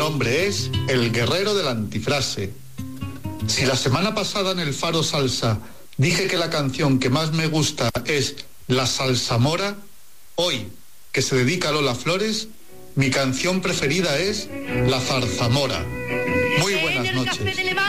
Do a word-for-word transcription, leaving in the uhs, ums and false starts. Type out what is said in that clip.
nombre es el guerrero de la antifrase. Si la semana pasada en el Faro Salsa dije que la canción que más me gusta es La Salsamora, hoy, que se dedica a Lola Flores, mi canción preferida es La Zarzamora. Muy buenas noches.